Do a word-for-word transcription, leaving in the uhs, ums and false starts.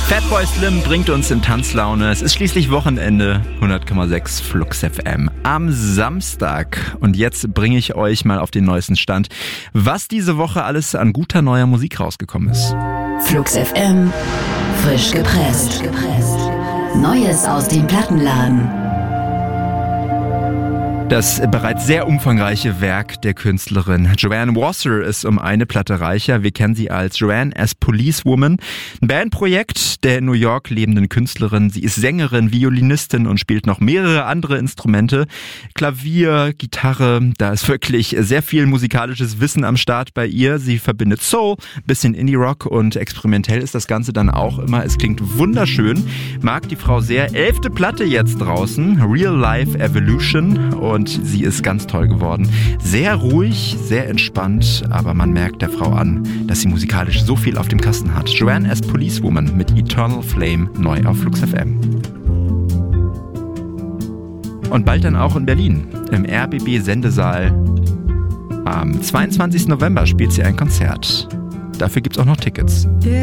Fatboy Slim bringt uns in Tanzlaune. Es ist schließlich Wochenende. hundert Komma sechs Flux F M am Samstag. Und jetzt bringe ich euch mal auf den neuesten Stand, was diese Woche alles an guter neuer Musik rausgekommen ist. Flux F M, frisch gepresst. Neues aus dem Plattenladen. Das bereits sehr umfangreiche Werk der Künstlerin Joanne Wasser ist um eine Platte reicher. Wir kennen sie als Joanne as Policewoman. Ein Bandprojekt der in New York lebenden Künstlerin. Sie ist Sängerin, Violinistin und spielt noch mehrere andere Instrumente. Klavier, Gitarre, da ist wirklich sehr viel musikalisches Wissen am Start bei ihr. Sie verbindet Soul, bisschen Indie-Rock und experimentell ist das Ganze dann auch immer. Es klingt wunderschön. Mag die Frau sehr. Elfte Platte jetzt draußen, Real Life Evolution. Und sie ist ganz toll geworden. Sehr ruhig, sehr entspannt, aber man merkt der Frau an, dass sie musikalisch so viel auf dem Kasten hat. Joanne as Policewoman mit Eternal Flame, neu auf Flux F M. Und bald dann auch in Berlin, im R B B-Sendesaal. Am zweiundzwanzigsten November spielt sie ein Konzert. Dafür gibt's auch noch Tickets.